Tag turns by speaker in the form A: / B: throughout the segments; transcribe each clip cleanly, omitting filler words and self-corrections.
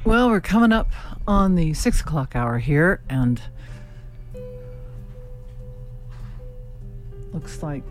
A: Well, we're coming up on the 6 o'clock hour here, and looks like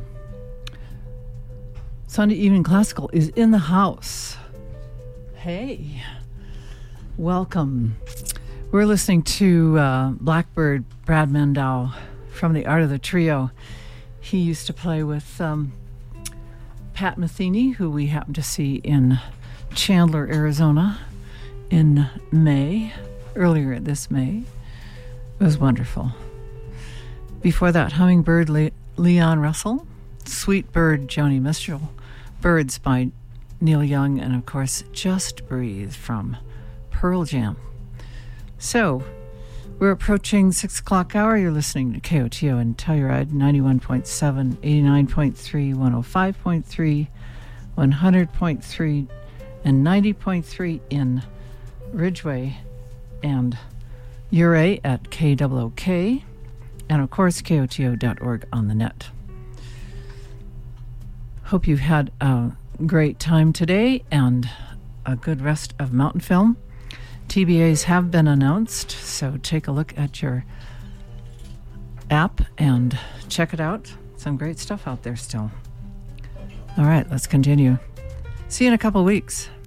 A: Sunday Evening Classical is in the house. Hey, welcome. We're listening to Blackbird Brad Mehldau from the Art of the Trio. He used to play with Pat Metheny, who we happened to see in Chandler, Arizona in May, earlier this May. It was wonderful. Before that, Hummingbird Leon Russell, Sweet Bird Joni Mitchell, Birds by Neil Young, and of course, Just Breathe from Pearl Jam. So, we're approaching 6 o'clock hour. You're listening to KOTO in Telluride, 91.7, 89.3, 105.3, 100.3, and 90.3 in Ridgeway and Ouray at KOOK, and of course KOTO.org on the net. Hope you've had a great time today and a good rest of Mountain Film. TBAs have been announced, so take a look at your app and check it out. Some great stuff out there still. All right, let's continue. See you in a couple weeks.